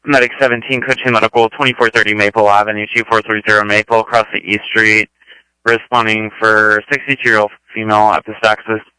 Medic 17, Coaching Medical, 2430 Maple Avenue, 2430 Maple, across the East Street, responding for 62-year-old female epistaxis.